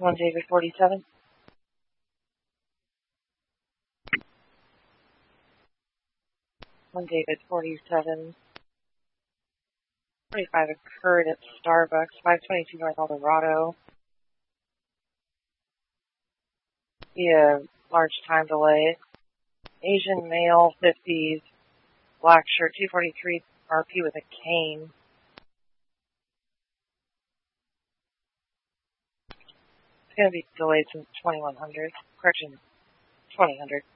1 David 47. One David 47. 45 occurred at Starbucks, 522 North Eldorado. Via large time delay. Asian male, 50s, black shirt, 243 RP with a cane. It's going to be delayed since 2100. Correction, 2000.